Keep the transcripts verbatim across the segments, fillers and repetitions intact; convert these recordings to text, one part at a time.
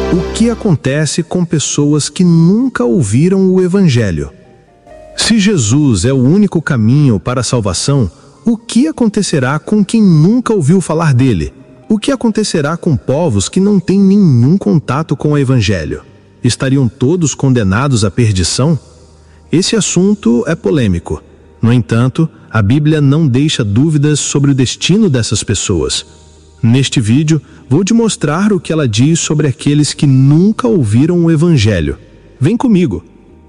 O que acontece com pessoas que nunca ouviram o Evangelho? Se Jesus é o único caminho para a salvação, o que acontecerá com quem nunca ouviu falar dele? O que acontecerá com povos que não têm nenhum contato com o Evangelho? Estariam todos condenados à perdição? Esse assunto é polêmico. No entanto, a Bíblia não deixa dúvidas sobre o destino dessas pessoas. Neste vídeo, vou te mostrar o que ela diz sobre aqueles que nunca ouviram o Evangelho. Vem comigo!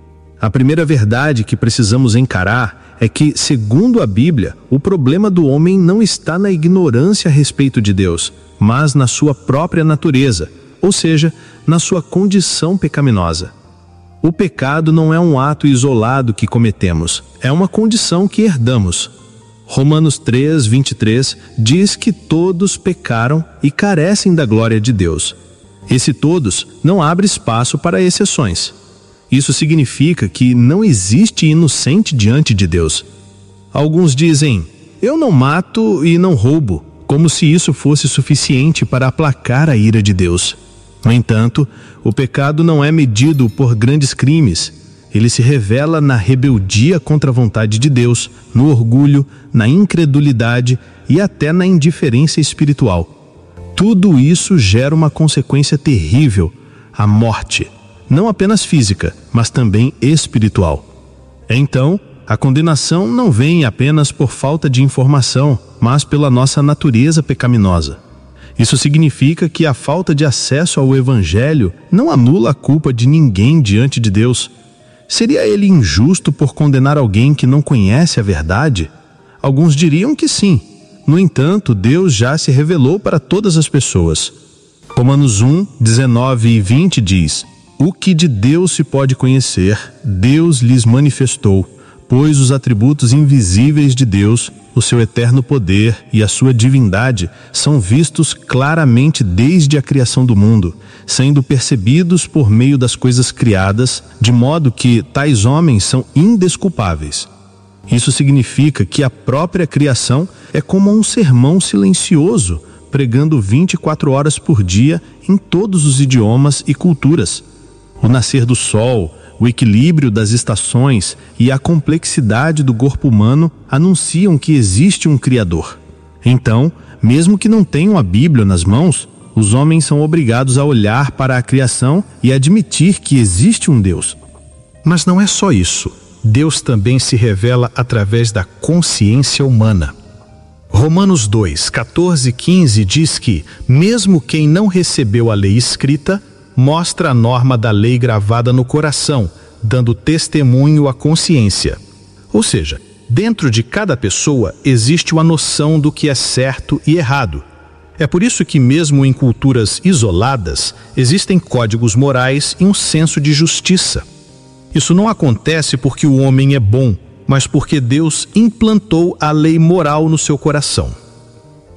A primeira verdade que precisamos encarar é que, segundo a Bíblia, o problema do homem não está na ignorância a respeito de Deus, mas na sua própria natureza, ou seja, na sua condição pecaminosa. O pecado não é um ato isolado que cometemos, é uma condição que herdamos. Romanos três, vinte e três diz que todos pecaram e carecem da glória de Deus. Esse todos não abre espaço para exceções. Isso significa que não existe inocente diante de Deus. Alguns dizem, eu não mato e não roubo, como se isso fosse suficiente para aplacar a ira de Deus. No entanto, o pecado não é medido por grandes crimes. Ele se revela na rebeldia contra a vontade de Deus, no orgulho, na incredulidade e até na indiferença espiritual. Tudo isso gera uma consequência terrível, a morte, não apenas física, mas também espiritual. Então, a condenação não vem apenas por falta de informação, mas pela nossa natureza pecaminosa. Isso significa que a falta de acesso ao Evangelho não anula a culpa de ninguém diante de Deus. Seria ele injusto por condenar alguém que não conhece a verdade? Alguns diriam que sim. No entanto, Deus já se revelou para todas as pessoas. Romanos um, dezenove e vinte diz: o que de Deus se pode conhecer, Deus lhes manifestou, pois os atributos invisíveis de Deus, o seu eterno poder e a sua divindade são vistos claramente desde a criação do mundo, sendo percebidos por meio das coisas criadas, de modo que tais homens são indesculpáveis. Isso significa que a própria criação é como um sermão silencioso, pregando vinte e quatro horas por dia em todos os idiomas e culturas. O nascer do sol, o equilíbrio das estações e a complexidade do corpo humano anunciam que existe um Criador. Então, mesmo que não tenham a Bíblia nas mãos, os homens são obrigados a olhar para a criação e admitir que existe um Deus. Mas não é só isso. Deus também se revela através da consciência humana. Romanos dois, quatorze e quinze diz que, mesmo quem não recebeu a lei escrita, mostra a norma da lei gravada no coração, dando testemunho à consciência. Ou seja, dentro de cada pessoa existe uma noção do que é certo e errado. É por isso que, mesmo em culturas isoladas, existem códigos morais e um senso de justiça. Isso não acontece porque o homem é bom, mas porque Deus implantou a lei moral no seu coração.